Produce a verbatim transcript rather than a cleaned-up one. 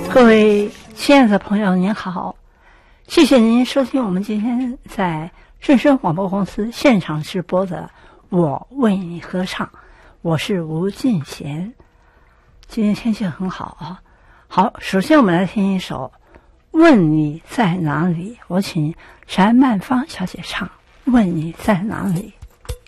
各位亲爱的朋友您好，谢谢您收听我们今天在正声广播公司现场直播的我为你歌唱，我是吴俊贤。今天天气很好啊。好，首先我们来听一首问你在哪里，我请翟曼芳小姐唱问你在哪里。